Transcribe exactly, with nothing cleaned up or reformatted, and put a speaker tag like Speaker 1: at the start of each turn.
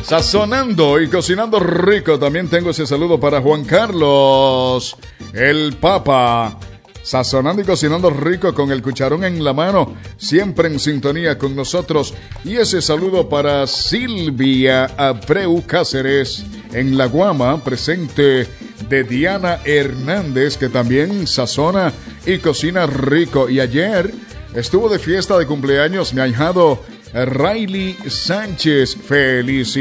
Speaker 1: Sazonando y cocinando rico. También tengo ese saludo para Juan Carlos, el Papa. Sazonando y cocinando rico con el cucharón en la mano, siempre en sintonía con nosotros. Y ese saludo para Silvia Abreu Cáceres en La Guama, presente de Diana Hernández, que también sazona y cocina rico. Y ayer estuvo de fiesta de cumpleaños mi ahijado Riley Sánchez. Felicidades.